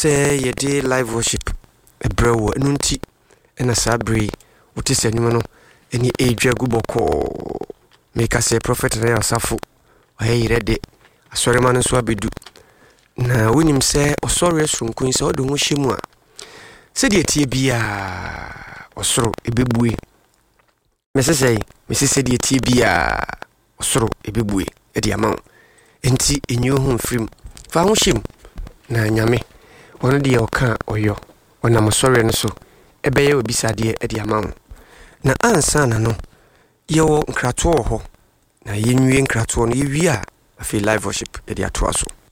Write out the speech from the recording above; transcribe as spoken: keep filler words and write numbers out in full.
say ye day live worship a bro nunti and a sabri what is anyone any age guboko make us a prophet and safu hey ready a sorry man swabidu na winim say o sorry from queen so do shimwa said ye tibia osoro ebebue mese say mese said ye tibia osoro ebebue e dia ma enti enyo hu mfrim fa ho shim na nyame wono de oka oyo ona mo sorry no so ebeye obisade e dia ma na ansa na no yewo nkrato ho na yenwie nkrato no yewi a afi live worship e dia to aso